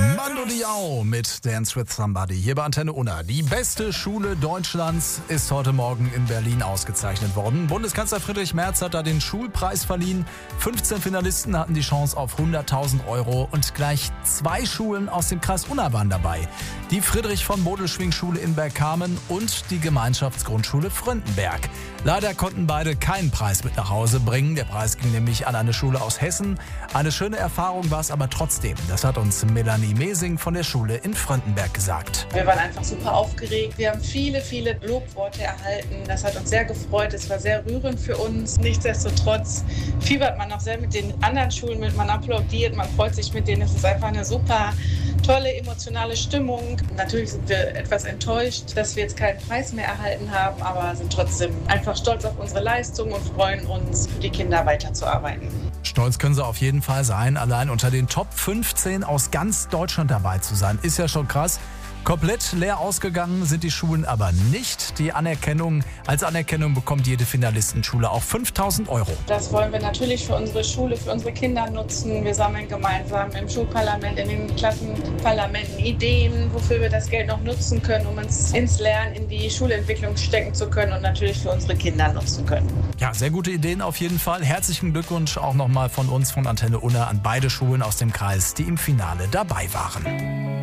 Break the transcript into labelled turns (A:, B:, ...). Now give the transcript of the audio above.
A: Mando Diao mit Dance with Somebody hier bei Antenne Unna. Die beste Schule Deutschlands ist heute Morgen in Berlin ausgezeichnet worden. Bundeskanzler Friedrich Merz hat da den Schulpreis verliehen. 15 Finalisten hatten die Chance auf 100.000 Euro und gleich 2 Schulen aus dem Kreis Unna waren dabei. Die Friedrich-von-Bodelschwingh-Schule in Bergkamen und die Gemeinschaftsgrundschule Fröndenberg. Leider konnten beide keinen Preis mit nach Hause bringen. Der Preis ging nämlich an eine Schule aus Hessen. Eine schöne Erfahrung war es aber trotzdem. Das hat uns Melanie Mesing von der Schule in Fröndenberg gesagt.
B: Wir waren einfach super aufgeregt. Wir haben viele Lobworte erhalten. Das hat uns sehr gefreut. Es war sehr rührend für uns. Nichtsdestotrotz fiebert man noch sehr mit den anderen Schulen mit. Man applaudiert, man freut sich mit denen. Es ist einfach eine super tolle emotionale Stimmung. Natürlich sind wir etwas enttäuscht, dass wir jetzt keinen Preis mehr erhalten haben, aber sind trotzdem einfach stolz auf unsere Leistung und freuen uns, für die Kinder weiterzuarbeiten.
A: Stolz können sie auf jeden Fall sein, allein unter den Top 15 aus ganz Deutschland dabei zu sein. Ist ja schon krass. Komplett leer ausgegangen sind die Schulen aber nicht. Als Anerkennung bekommt jede Finalistenschule auch 5.000 Euro.
B: Das wollen wir natürlich für unsere Schule, für unsere Kinder nutzen. Wir sammeln gemeinsam im Schulparlament, in den Klassenparlamenten Ideen, wofür wir das Geld noch nutzen können, um uns ins Lernen, in die Schulentwicklung stecken zu können und natürlich für unsere Kinder nutzen können.
A: Ja, sehr gute Ideen auf jeden Fall. Herzlichen Glückwunsch auch nochmal von uns von Antenne Unna an beide Schulen aus dem Kreis, die im Finale dabei waren.